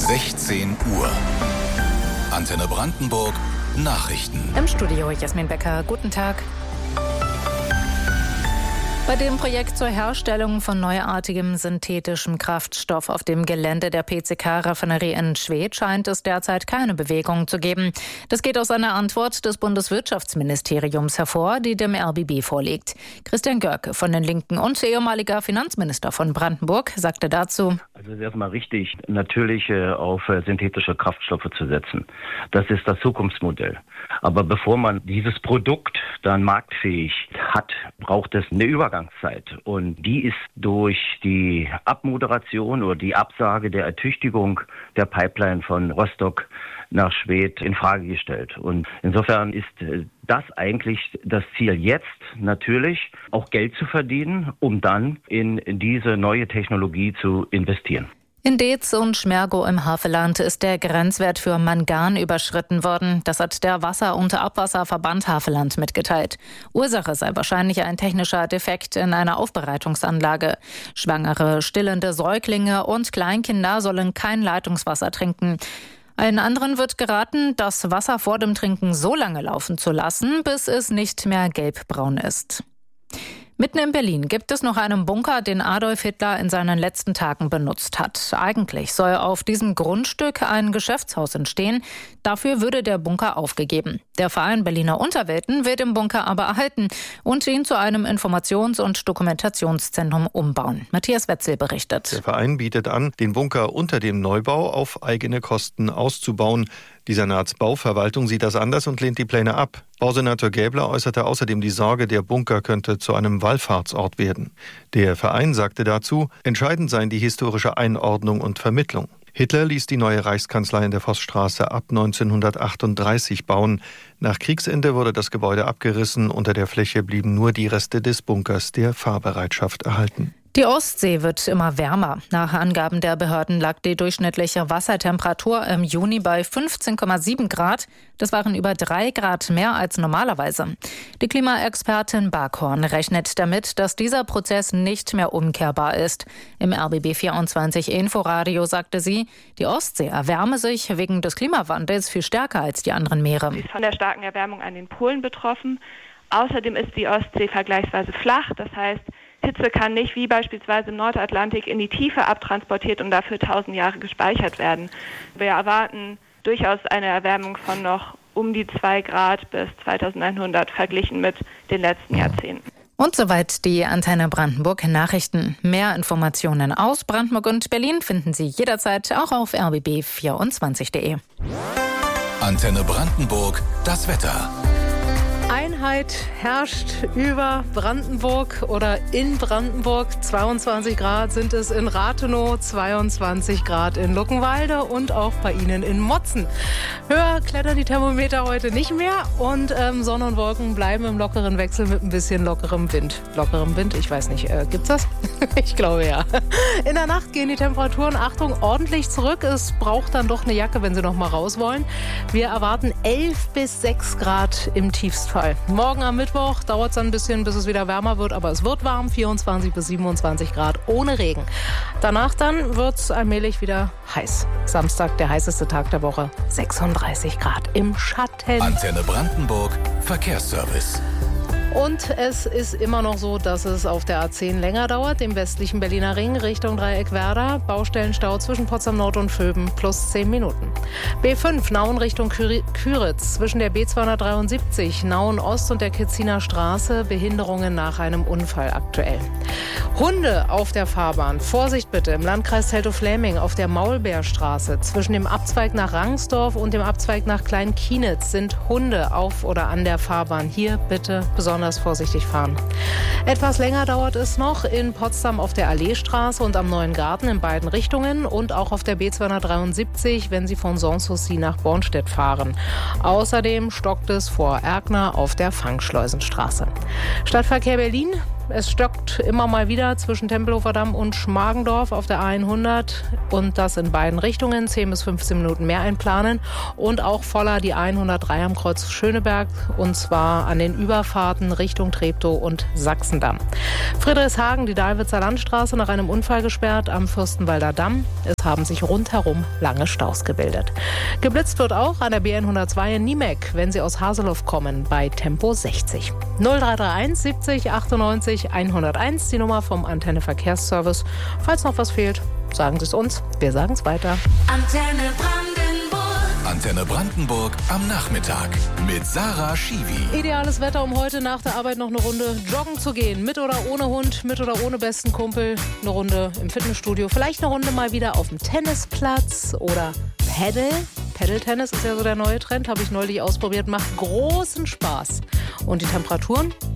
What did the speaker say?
16 Uhr. Antenne Brandenburg Nachrichten. Im Studio Jasmin Becker. Guten Tag. Bei dem Projekt zur Herstellung von neuartigem synthetischem Kraftstoff auf dem Gelände der PCK-Raffinerie in Schwedt scheint es derzeit keine Bewegung zu geben. Das geht aus einer Antwort des Bundeswirtschaftsministeriums hervor, die dem RBB vorliegt. Christian Görke von den Linken und ehemaliger Finanzminister von Brandenburg sagte dazu: Also es ist erstmal richtig, natürlich auf synthetische Kraftstoffe zu setzen. Das ist das Zukunftsmodell. Aber bevor man dieses Produkt dann marktfähig hat, braucht es eine Übergangszeit. Und die ist durch die Abmoderation oder die Absage der Ertüchtigung der Pipeline von Rostock nach Schwedt in Frage gestellt. Und insofern ist das eigentlich das Ziel jetzt, natürlich auch Geld zu verdienen, um dann in diese neue Technologie zu investieren. In Deetz und Schmergow im Havelland ist der Grenzwert für Mangan überschritten worden. Das hat der Wasser- und Abwasserverband Havelland mitgeteilt. Ursache sei wahrscheinlich ein technischer Defekt in einer Aufbereitungsanlage. Schwangere, stillende Säuglinge und Kleinkinder sollen kein Leitungswasser trinken. Allen anderen wird geraten, das Wasser vor dem Trinken so lange laufen zu lassen, bis es nicht mehr gelbbraun ist. Mitten in Berlin gibt es noch einen Bunker, den Adolf Hitler in seinen letzten Tagen benutzt hat. Eigentlich soll auf diesem Grundstück ein Geschäftshaus entstehen. Dafür würde der Bunker aufgegeben. Der Verein Berliner Unterwelten will den Bunker aber erhalten und ihn zu einem Informations- und Dokumentationszentrum umbauen. Matthias Wetzel berichtet. Der Verein bietet an, den Bunker unter dem Neubau auf eigene Kosten auszubauen. Die Senatsbauverwaltung sieht das anders und lehnt die Pläne ab. Bausenator Gäbler äußerte außerdem die Sorge, der Bunker könnte zu einem Wallfahrtsort werden. Der Verein sagte dazu, entscheidend seien die historische Einordnung und Vermittlung. Hitler ließ die neue Reichskanzlei in der Vossstraße ab 1938 bauen. Nach Kriegsende wurde das Gebäude abgerissen. Unter der Fläche blieben nur die Reste des Bunkers der Fahrbereitschaft erhalten. Die Ostsee wird immer wärmer. Nach Angaben der Behörden lag die durchschnittliche Wassertemperatur im Juni bei 15,7 Grad. Das waren über 3 Grad mehr als normalerweise. Die Klimaexpertin Barkhorn rechnet damit, dass dieser Prozess nicht mehr umkehrbar ist. Im RBB 24 Inforadio sagte sie, die Ostsee erwärme sich wegen des Klimawandels viel stärker als die anderen Meere. Sie ist von der starken Erwärmung an den Polen betroffen. Außerdem ist die Ostsee vergleichsweise flach. Das heißt, Hitze kann nicht wie beispielsweise im Nordatlantik in die Tiefe abtransportiert und dafür 1000 Jahre gespeichert werden. Wir erwarten durchaus eine Erwärmung von noch um die 2 Grad bis 2100 verglichen mit den letzten Jahrzehnten. Und soweit die Antenne Brandenburg Nachrichten. Mehr Informationen aus Brandenburg und Berlin finden Sie jederzeit auch auf rbb24.de. Antenne Brandenburg, das Wetter. Einheit herrscht über Brandenburg oder in Brandenburg. 22 Grad sind es in Rathenow, 22 Grad in Luckenwalde und auch bei Ihnen in Motzen. Höher klettern die Thermometer heute nicht mehr und Sonne und Wolken bleiben im lockeren Wechsel mit ein bisschen lockerem Wind. Lockerem Wind? Ich weiß nicht, gibt's das? Ich glaube ja. In der Nacht gehen die Temperaturen, Achtung, ordentlich zurück. Es braucht dann doch eine Jacke, wenn Sie noch mal raus wollen. Wir erwarten 11 bis 6 Grad im Tiefstfall. Morgen am Mittwoch dauert es ein bisschen, bis es wieder wärmer wird, aber es wird warm, 24 bis 27 Grad ohne Regen. Danach dann wird es allmählich wieder heiß. Samstag, der heißeste Tag der Woche, 36 Grad im Schatten. Antenne Brandenburg, Verkehrsservice. Und es ist immer noch so, dass es auf der A10 länger dauert, im westlichen Berliner Ring Richtung Dreieck-Werder. Baustellenstau zwischen Potsdam Nord und Vöben plus 10 Minuten. B5 Nauen Richtung Küritz zwischen der B273 Nauen Ost und der Kitziner Straße. Behinderungen nach einem Unfall aktuell. Hunde auf der Fahrbahn. Vorsicht bitte im Landkreis Teltow-Fläming auf der Maulbeerstraße. Zwischen dem Abzweig nach Rangsdorf und dem Abzweig nach Klein-Kienitz sind Hunde auf oder an der Fahrbahn. Hier bitte besonders vorsichtig fahren. Etwas länger dauert es noch in Potsdam auf der Alleestraße und am Neuen Garten in beiden Richtungen und auch auf der B273, wenn Sie von Sanssouci nach Bornstedt fahren. Außerdem stockt es vor Erkner auf der Fangschleusenstraße. Stadtverkehr Berlin. Es stockt immer mal wieder zwischen Tempelhofer Damm und Schmargendorf auf der A100 und das in beiden Richtungen, 10 bis 15 Minuten mehr einplanen. Und auch voller die A103 am Kreuz Schöneberg und zwar an den Überfahrten Richtung Treptow und Sachsendamm. Friedrichshagen, die Dalwitzer Landstraße nach einem Unfall gesperrt am Fürstenwalder Damm. Es haben sich rundherum lange Staus gebildet. Geblitzt wird auch an der BN102 in Niemek, wenn Sie aus Haseloff kommen, bei Tempo 60. 0331 70 98 101, die Nummer vom Antenne Verkehrsservice. Falls noch was fehlt, sagen Sie es uns. Wir sagen es weiter. Antenne Brandenburg. Antenne Brandenburg am Nachmittag mit Sarah Schiwi. Ideales Wetter, um heute nach der Arbeit noch eine Runde joggen zu gehen. Mit oder ohne Hund, mit oder ohne besten Kumpel. Eine Runde im Fitnessstudio. Vielleicht eine Runde mal wieder auf dem Tennisplatz oder Paddle. Paddle-Tennis ist ja so der neue Trend, habe ich neulich ausprobiert, macht großen Spaß. Und die Temperaturen